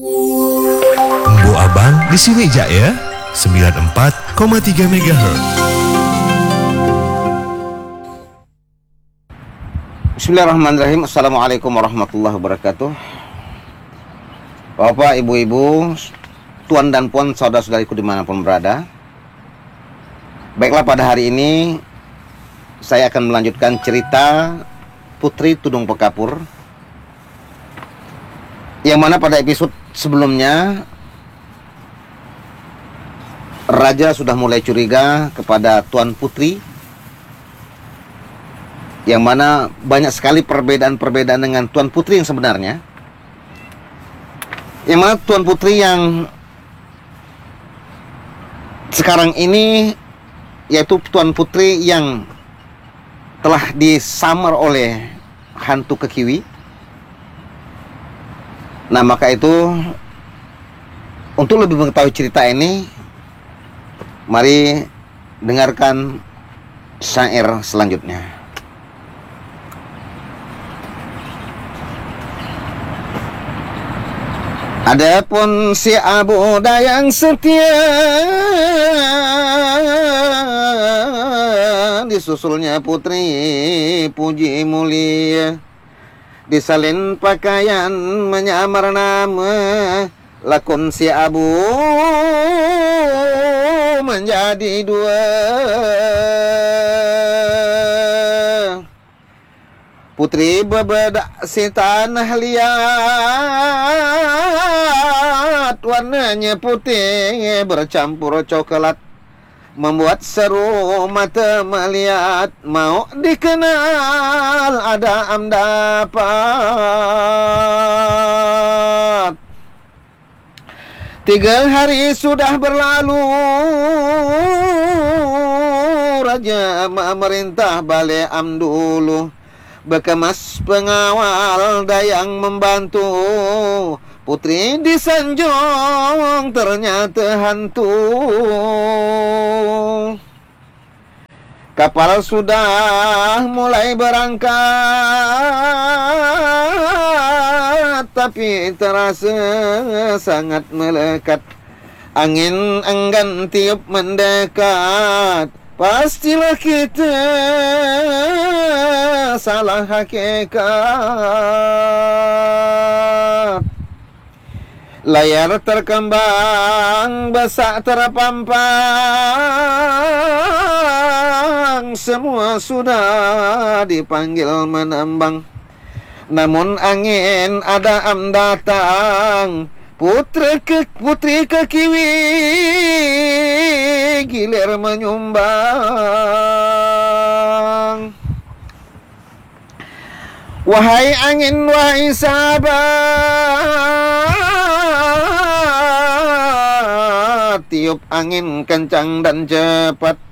Embu Abang di sini je ya. 94,3 MHz. Bismillahirrahmanirrahim. Assalamualaikum warahmatullahi wabarakatuh. Bapak, ibu-ibu, tuan dan puan, saudara-saudariku dimanapun berada. Baiklah, pada hari ini saya akan melanjutkan cerita Putri Tudung Pekapur, yang mana pada episode sebelumnya Raja sudah mulai curiga kepada Tuan Putri, yang mana banyak sekali perbedaan-perbedaan dengan Tuan Putri yang sebenarnya. Yang mana Tuan Putri yang sekarang ini, yaitu Tuan Putri yang telah disamar oleh hantu kekiwi. Nah, maka itu untuk lebih mengetahui cerita ini, mari dengarkan syair selanjutnya. Adapun si Abu Dayang setia, disusulnya Putri puji mulia, disalin pakaian menyamar nama, lakon si Abu menjadi dua. Putri bebedak si tanah liat, warnanya putih bercampur coklat, membuat seru mata melihat, mau dikenal ada dapat. 3 hari sudah berlalu, Raja memerintah Balai Am dulu, bekemas pengawal Dayang membantu. Putri disanjung ternyata hantu. Kapal sudah mulai berangkat, tapi terasa sangat melekat. Angin enggan tiup mendekat, pastilah kita salah hakikat. Layar terkembang, besak terpampang, semua sudah dipanggil menembang. Namun angin ada am datang, putri kekiwi gilir menyumbang. Wahai angin, wahai sahabat, tiup angin kencang dan cepat,